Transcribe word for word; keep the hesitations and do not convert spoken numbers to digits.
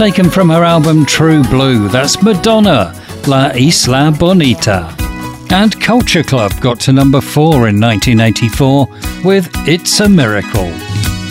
taken from her album True Blue. That's Madonna, La Isla Bonita. And Culture Club got to number four in nineteen eighty-four with It's a Miracle.